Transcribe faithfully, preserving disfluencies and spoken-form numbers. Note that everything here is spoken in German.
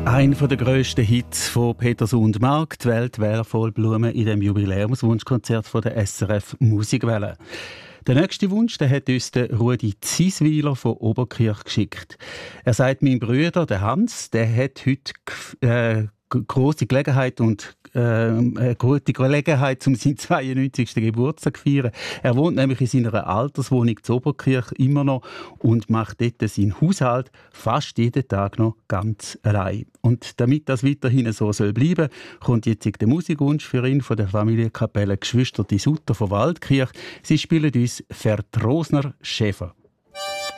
Einer der grössten Hits von Peter Sundmark, die Welt wäre voll Blumen, in dem Jubiläumswunschkonzert von der S R F Musikwelle. Der nächste Wunsch, den hat uns der Rudi Zieswiler von Oberkirch geschickt. Er sagt, mein Bruder, der Hans, der hat heute äh, grosse Gelegenheit und äh, eine gute Gelegenheit, um seinen zweiundneunzigsten Geburtstag zu feiern. Er wohnt nämlich in seiner Alterswohnung zu Oberkirch immer noch und macht dort seinen Haushalt fast jeden Tag noch ganz allein. Und damit das weiterhin so soll bleiben, kommt jetzt der Musikwunsch für ihn von der Familienkapelle Geschwister die Sutter von Waldkirch. Sie spielen uns Vertrosner Schäfer.